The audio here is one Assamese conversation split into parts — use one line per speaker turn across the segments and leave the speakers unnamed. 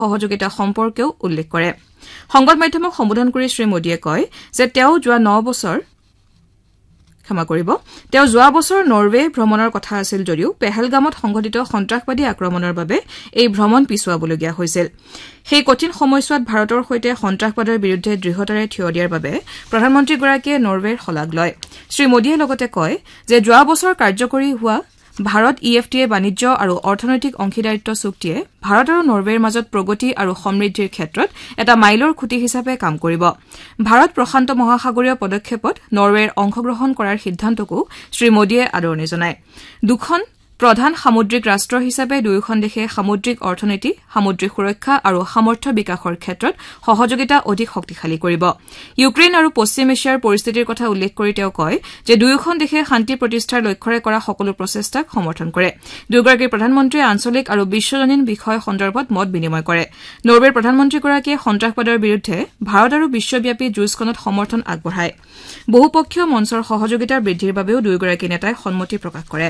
সহযোগিতা সম্পৰ্কেও উল্লেখ কৰে সংবাদ মাধ্যমক সম্বোধন কৰি শ্ৰী মোদীয়ে কয় যে তেওঁ যোৱা বছৰ নৰৱে ভ্ৰমণৰ কথা আছিল যদিও পেহেলগামত সংঘটিত সন্ত্ৰাসবাদী আক্ৰমণৰ বাবে এই ভ্ৰমণ পিছুৱাবলগীয়া হৈছিল সেই কঠিন সময়ছোৱাত ভাৰতৰ সৈতে সন্ত্ৰাসবাদৰ বিৰুদ্ধে দৃঢ়তাৰে থিয় দিয়াৰ বাবে প্ৰধানমন্ত্ৰীগৰাকীয়ে নৰৱেৰ শলাগ লয় শ্ৰী মোদীয়ে লগতে কয় যে যোৱা বছৰ কাৰ্যকৰী হোৱা ভাৰত EFTA বাণিজ্য আৰু অৰ্থনৈতিক অংশীদাৰিত্ব চুক্তিয়ে ভাৰত আৰু নৰৱেৰ মাজত প্ৰগতি আৰু সমৃদ্ধিৰ ক্ষেত্ৰত এটা মাইলৰ খুঁটি হিচাপে কাম কৰিব ভাৰত প্ৰশান্ত মহাসাগৰীয় পদক্ষেপত নৰৱেৰ অংশগ্ৰহণ কৰাৰ সিদ্ধান্তকো শ্ৰী মোদীয়ে আদৰণি জনায় দুখন প্ৰধান সামুদ্ৰিক ৰাষ্ট্ৰ হিচাপে দুয়োখন দেশে সামুদ্ৰিক অৰ্থনীতি সামুদ্ৰিক সুৰক্ষা আৰু সামৰ্থ্য বিকাশৰ ক্ষেত্ৰত সহযোগিতা অধিক শক্তিশালী কৰিব ইউক্ৰেইন আৰু পশ্চিম এছিয়াৰ পৰিস্থিতিৰ কথা উল্লেখ কৰি তেওঁ কয় যে দুয়োখন দেশে শান্তি প্ৰতিষ্ঠাৰ লক্ষ্যৰে কৰা সকলো প্ৰচেষ্টাক সমৰ্থন কৰে দুয়োগৰাকী প্ৰধানমন্ত্ৰীয়ে আঞ্চলিক আৰু বিশ্বজনীন বিষয় সন্দৰ্ভত মত বিনিময় কৰে নৰৱেৰ প্ৰধানমন্ত্ৰীগৰাকীয়ে সন্ত্ৰাসবাদৰ বিৰুদ্ধে ভাৰত আৰু বিশ্বব্যাপী যুঁজখনত সমৰ্থন আগবঢ়ায় বহুপক্ষীয় মঞ্চৰ সহযোগিতা বৃদ্ধিৰ বাবেও দুয়োগৰাকী নেতাই সন্মতি প্ৰকাশ কৰে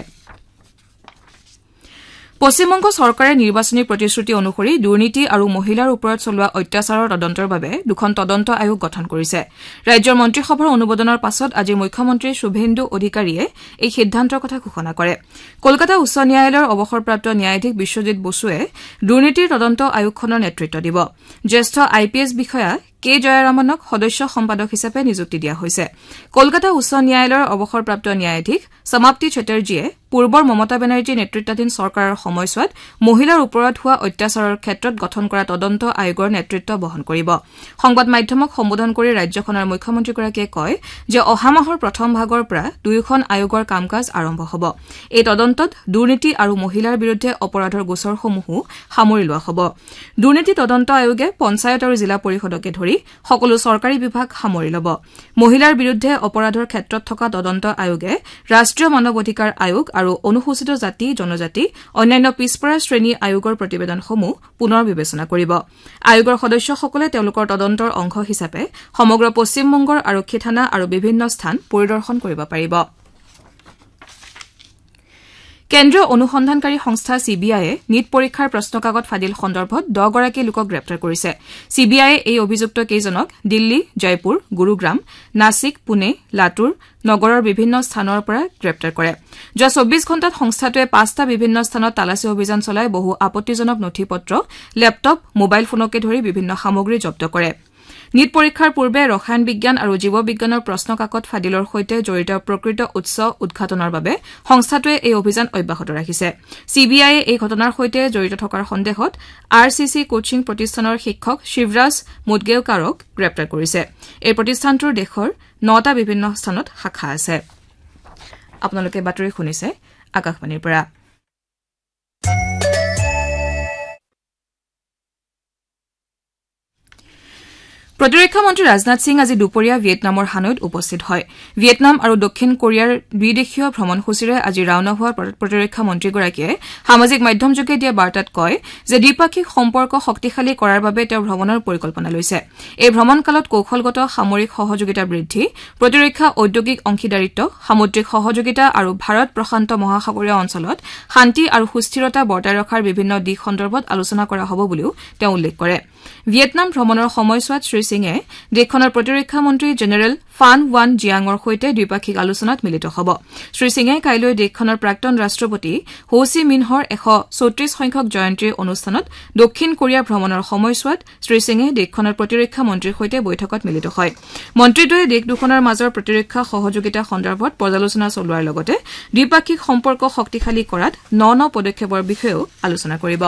পশ্চিমবংগ চৰকাৰে নিৰ্বাচনী প্ৰতিশ্ৰুতি অনুসৰি দুৰ্নীতি আৰু মহিলাৰ ওপৰত চলোৱা অত্যাচাৰৰ তদন্তৰ বাবে দুখন তদন্ত আয়োগ গঠন কৰিছে ৰাজ্যৰ মন্ত্ৰীসভাৰ অনুমোদনৰ পাছত আজি মুখ্যমন্ত্ৰী শুভেন্দু অধিকাৰীয়ে এই সিদ্ধান্তৰ কথা ঘোষণা কৰে কলকাতা উচ্চ ন্যায়ালয়ৰ অৱসৰপ্ৰাপ্ত ন্যায়াধীশ বিশ্বজিৎ বসুৱে দুৰ্নীতিৰ তদন্ত আয়োগখনৰ নেতৃত্ব দিব জ্যেষ্ঠ IPS বিষয়া কে জয়ৰামনক সদস্য সম্পাদক হিচাপে নিযুক্তি দিয়া হৈছে কলকাতা উচ্চ ন্যায়ালয়ৰ অৱসৰপ্ৰাপ্ত ন্যায়াধীশ সমাপ্তি চেটাৰ্জীয়ে পূৰ্বৰ মমতা বেনাৰ্জী নেতৃত্বাধীন চৰকাৰৰ সময়ছোৱাত মহিলাৰ ওপৰত হোৱা অত্যাচাৰৰ ক্ষেত্ৰত গঠন কৰা তদন্ত আয়োগৰ নেতৃত্ব বহন কৰিব সংবাদ মাধ্যমক সম্বোধন কৰি ৰাজ্যখনৰ মুখ্যমন্ত্ৰীগৰাকীয়ে কয় যে অহা মাহৰ প্ৰথম ভাগৰ পৰা দুয়োখন আয়োগৰ কাম-কাজ আৰম্ভ হ'ব এই তদন্তত দুৰ্নীতি আৰু মহিলাৰ বিৰুদ্ধে অপৰাধৰ গোচৰসমূহো সামৰি লোৱা হ'ব দুৰ্নীতি তদন্ত আয়োগে পঞ্চায়ত আৰু জিলা পৰিষদকে ধৰি সকলো চৰকাৰী বিভাগ সামৰি ল'ব মহিলাৰ বিৰুদ্ধে অপৰাধৰ ক্ষেত্ৰত থকা তদন্ত আয়োগে ৰাষ্ট্ৰীয় মানৱ অধিকাৰ আয়োগ আৰু অনুসূচিত জাতি জনজাতি অন্যান্য পিছপৰা শ্ৰেণী আয়োগৰ প্ৰতিবেদনসমূহ পুনৰ বিবেচনা কৰিব আয়োগৰ সদস্যসকলে তেওঁলোকৰ তদন্তৰ অংশ হিচাপে সমগ্ৰ পশ্চিমবংগৰ আৰক্ষী থানা আৰু বিভিন্ন স্থান পৰিদৰ্শন কৰিব পাৰিব কেন্দ্ৰীয় অনুসন্ধানকাৰী সংস্থা CBIয়ে নিট পৰীক্ষাৰ প্ৰশ্নকাকত ফাদিল সন্দৰ্ভত 10 গৰাকী লোকক গ্ৰেপ্তাৰ কৰিছে CBIয়ে এই অভিযুক্ত কেইজনক দিল্লী জয়পুৰ গুৰুগ্ৰাম নাছিক পুনে লাতুৰ নগৰৰ বিভিন্ন স্থানৰ পৰা গ্ৰেপ্তাৰ কৰে যোৱা 24 ঘণ্টাত সংস্থাটোৱে 5টা বিভিন্ন স্থানত তালাচী অভিযান চলাই বহু আপত্তিজনক নথিপত্ৰ লেপটপ মোবাইল ফোনকে ধৰি বিভিন্ন সামগ্ৰী জব্দ কৰে নিট পৰীক্ষাৰ পূৰ্বে ৰসায়ন বিজ্ঞান আৰু জীৱ বিজ্ঞানৰ প্ৰশ্নকাকত ফাদিলৰ সৈতে জড়িত প্ৰকৃত উৎস উদ্ঘাটনৰ বাবে সংস্থাটোৱে এই অভিযান অব্যাহত ৰাখিছে CBIয়ে এই ঘটনাৰ সৈতে জড়িত থকাৰ সন্দেহত RCC কোচিং প্ৰতিষ্ঠানৰ শিক্ষক শিৱৰাজ মুদগেওকাৰক গ্ৰেপ্তাৰ কৰিছে এই প্ৰতিষ্ঠানটোৰ দেশৰ 9টা বিভিন্ন স্থানত শাখা আছে আপোনালোকে বাতৰি শুনিছে আকাশবাণীৰ পৰা প্ৰতিৰক্ষা মন্ত্ৰী ৰাজনাথ সিং আজি দুপৰীয়া ভিয়েটনামৰ হানৈত উপস্থিত হয় ভিয়েটনাম আৰু দক্ষিণ কোৰিয়াৰ দ্বিদেশীয় ভ্ৰমণসূচীৰে আজি ৰাওনা হোৱা প্ৰতিৰক্ষা মন্ত্ৰীগৰাকীয়ে সামাজিক মাধ্যমযোগে দিয়া বাৰ্তাত কয় যে দ্বিপাক্ষিক সম্পৰ্ক শক্তিশালী কৰাৰ বাবে তেওঁ ভ্ৰমণৰ পৰিকল্পনা লৈছে এই ভ্ৰমণকালত কৌশলগত সামৰিক সহযোগিতা বৃদ্ধি প্ৰতিৰক্ষা ঔদ্যোগিক অংশীদাৰিত্ব সামুদ্ৰিক সহযোগিতা আৰু ভাৰত প্ৰশান্ত মহাসাগৰীয় অঞ্চলত শান্তি আৰু সুস্থিৰতা বৰ্তাই ৰখাৰ বিভিন্ন দিশ সন্দৰ্ভত আলোচনা কৰা হ'ব বুলিও তেওঁ উল্লেখ কৰে ভিয়েটনাম ভ্ৰমণৰ সময়ছোৱাত শ্ৰী সিঙে দেশখনৰ প্ৰতিৰক্ষা মন্ত্ৰী জেনেৰেল ফান ৱান জিয়াঙৰ সৈতে দ্বিপাক্ষিক আলোচনাত মিলিত হ'ব শ্ৰী সিঙে কাইলৈ দেশখনৰ প্ৰাক্তন ৰাষ্ট্ৰপতি হো চি মিনহৰ 134 সংখ্যক জয়ন্তীৰ অনুষ্ঠানত দক্ষিণ কোৰিয়া ভ্ৰমণৰ সময়ছোৱাত শ্ৰী সিঙে দেশখনৰ প্ৰতিৰক্ষা মন্ত্ৰীৰ সৈতে বৈঠকত মিলিত হয় মন্ত্ৰীদ্বয়ে দেশ দুখনৰ মাজৰ প্ৰতিৰক্ষা সহযোগিতা সন্দৰ্ভত পৰ্যালোচনা চলোৱাৰ লগতে দ্বিপাক্ষিক সম্পৰ্ক শক্তিশালী কৰাত ন পদক্ষেপৰ বিষয়েও আলোচনা কৰিব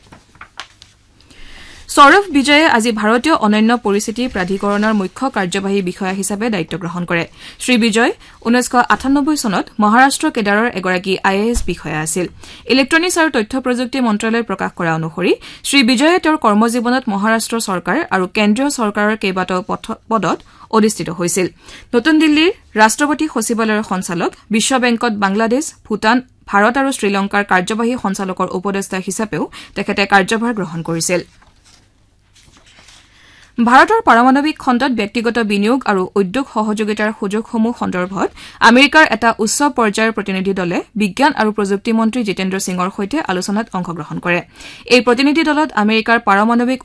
সৌৰভ বিজয়ে আজি ভাৰতীয় অনন্য পৰিস্থিতি প্ৰাধিকৰণৰ মুখ্য কাৰ্যবাহী বিষয়া হিচাপে দায়িত্ব গ্ৰহণ কৰে শ্ৰী বিজয় 1998 চনত মহাৰাষ্ট্ৰ কেডাৰৰ এগৰাকী IAS বিষয়া আছিল ইলেক্ট্ৰনিক্স আৰু তথ্য প্ৰযুক্তি মন্ত্ৰালয়ে প্ৰকাশ কৰা অনুসৰি শ্ৰী বিজয়ে তেওঁৰ কৰ্মজীৱনত মহাৰাষ্ট্ৰ চৰকাৰ আৰু কেন্দ্ৰীয় চৰকাৰৰ কেইবাটাও পদত অধিষ্ঠিত হৈছিল নতুন দিল্লীৰ ৰাষ্ট্ৰপতি সচিবালয়ৰ সঞ্চালক বিশ্ব বেংকত বাংলাদেশ ভূটান ভাৰত আৰু শ্ৰীলংকাৰ কাৰ্যবাহী সঞ্চালকৰ উপদেষ্টা হিচাপেও তেখেতে কাৰ্যভাৰ গ্ৰহণ কৰিছিল ভাৰতৰ পাৰমাণৱিক খণ্ডত ব্যক্তিগত বিনিয়োগ আৰু উদ্যোগ সহযোগিতাৰ সুযোগসমূহ সন্দৰ্ভত আমেৰিকাৰ এটা উচ্চ পৰ্যায়ৰ প্ৰতিনিধি দলে বিজ্ঞান আৰু প্ৰযুক্তি মন্ত্ৰী জিতেন্দ্ৰ সিঙৰ সৈতে আলোচনাত অংশগ্ৰহণ কৰে এই প্ৰতিনিধি দলত আমেৰিকাৰ পাৰমাণৱিক